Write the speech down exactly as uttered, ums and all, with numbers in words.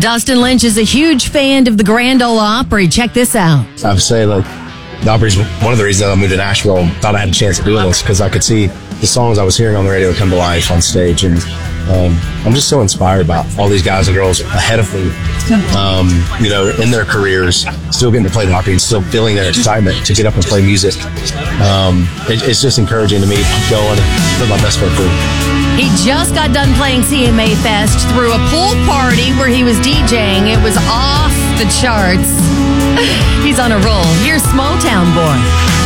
Dustin Lynch is a huge fan of the Grand Ole Opry. Check this out. I would say, like, the Opry's one of the reasons I moved to Nashville and thought I had a chance of doing this, because I could see the songs I was hearing on the radio come to life on stage. And um, I'm just so inspired by all these guys and girls ahead of me, um, you know, in their careers, still getting to play the Opry and still feeling their excitement to get up and play music. Um, it, it's just encouraging to me to keep going and put my best foot forward. He just got done playing C M A Fest through a pool party where he was DJing. It was off the charts. He's on a roll. Here's Small Town Boy.